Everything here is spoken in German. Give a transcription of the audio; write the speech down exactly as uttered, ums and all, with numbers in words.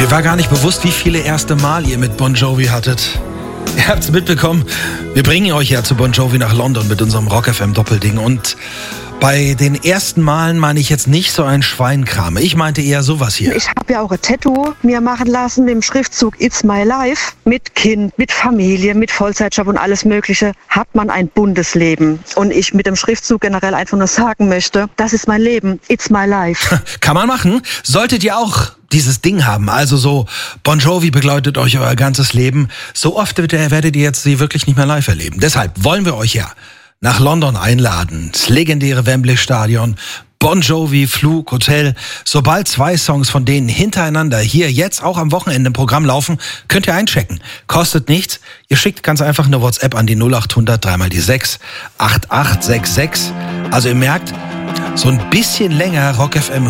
Mir war gar nicht bewusst, wie viele erste Mal ihr mit Bon Jovi hattet. Ihr habt's mitbekommen, wir bringen euch ja zu Bon Jovi nach London mit unserem Rock F M Doppelding. Und bei den ersten Malen meine ich jetzt nicht so ein Schweinkram. Ich meinte eher sowas hier. Ich habe ja auch ein Tattoo mir machen lassen mit dem Schriftzug It's My Life. Mit Kind, mit Familie, mit Vollzeitjob und alles Mögliche hat man ein buntes Leben. Und ich mit dem Schriftzug generell einfach nur sagen möchte, das ist mein Leben, It's My Life. Kann man machen. Solltet ihr auch dieses Ding haben, also so Bon Jovi begleitet euch euer ganzes Leben. So oft werdet ihr jetzt sie wirklich nicht mehr live erleben. Deshalb wollen wir euch ja nach London einladen. Das legendäre Wembley Stadion, Bon Jovi, Flug, Hotel. Sobald zwei Songs von denen hintereinander hier jetzt auch am Wochenende im Programm laufen, könnt ihr einchecken. Kostet nichts. Ihr schickt ganz einfach eine WhatsApp an die null acht hundert dreimal die sechs acht acht sechs sechs. Also ihr merkt, so ein bisschen länger Rock F M